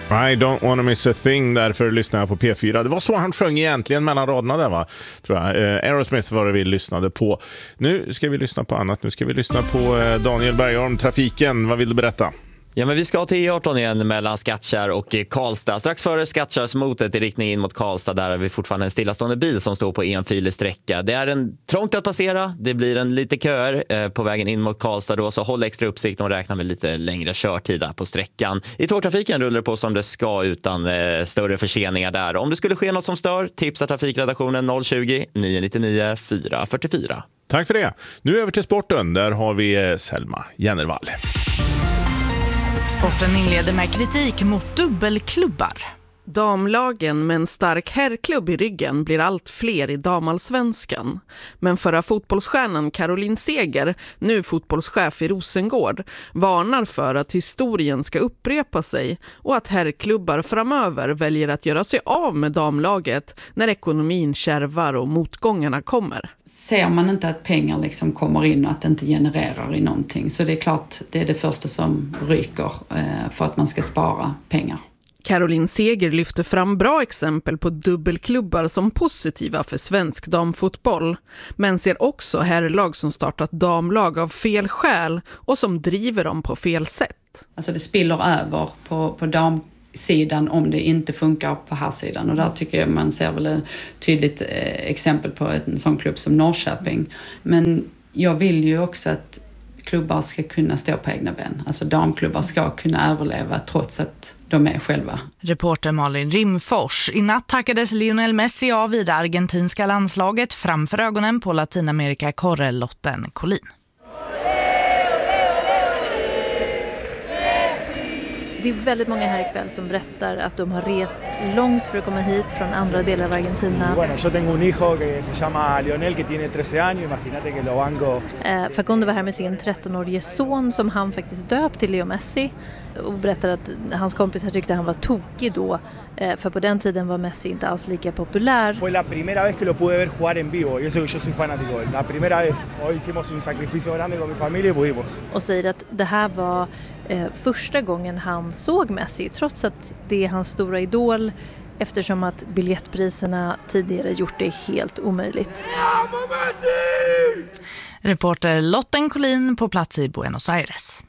I don't wanna miss a thing, därför lyssnar jag på P4. Det var så han sjöng egentligen mellan raderna där, va? Tror jag. Aerosmith var det vi lyssnade på. Nu ska vi lyssna på annat. Nu ska vi lyssna på Daniel Bergholm, Trafiken. Vad vill du berätta? Ja, men vi ska till E18 igen mellan Skattkärr och Karlstad. Strax före Skattkärrsmotet i riktning in mot Karlstad, där har vi fortfarande en stillastående bil som står på enfilig sträcka. Det är en trångt att passera, det blir en lite köer på vägen in mot Karlstad då, så håll extra uppsikt och räkna med lite längre körtid där på sträckan. I tågtrafiken rullar det på som det ska utan större förseningar där. Om det skulle ske något som stör, tipsa trafikredaktionen 020-999 444. Tack för det. Nu över till sporten, där har vi Selma Jennervall. Sporten inleder med kritik mot dubbelklubbar. Damlagen med en stark herrklubb i ryggen blir allt fler i damallsvenskan. Men förra fotbollsstjärnan Caroline Seger, nu fotbollschef i Rosengård, varnar för att historien ska upprepa sig och att herrklubbar framöver väljer att göra sig av med damlaget när ekonomin kärvar och motgångarna kommer. Ser man inte att pengar liksom kommer in och att det inte genererar i någonting, så det är klart det är det första som ryker för att man ska spara pengar. Caroline Seger lyfter fram bra exempel på dubbelklubbar som positiva för svensk damfotboll, men ser också herrlag som startat damlag av fel skäl och som driver dem på fel sätt. Alltså det spiller över på damsidan om det inte funkar på här sidan, och där tycker jag man ser väl ett tydligt exempel på en sån klubb som Norrköping. Men jag vill ju också att klubbar ska kunna stå på egna ben. Alltså damklubbar ska kunna överleva trots att de är själva. Reporter Malin Rimfors. I natt tackades Lionel Messi av vid det argentinska landslaget framför ögonen på Latinamerika-korrelotten Collin. Det är väldigt många här ikväll som berättar att de har rest långt för att komma hit från andra delar av Argentina. Bueno, yo tengo un hijo que se llama Lionel que tiene 13 años, imagínate que lo banco. Facundo var här med sin 13-årige son som han faktiskt döpt till Leo Messi och berättade att hans kompisar tyckte han var tokig då, för på den tiden var Messi inte alls lika populär. Fue la primera vez que lo pude ver jugar en vivo y eso que yo soy fanático. La primera vez. Hoy hicimos un sacrificio grande con mi familia y pudimos. Och säger att det här var första gången han såg Messi, trots att det är hans stora idol, eftersom att biljettpriserna tidigare gjort det helt omöjligt. Reporter Lotten Collin på plats i Buenos Aires.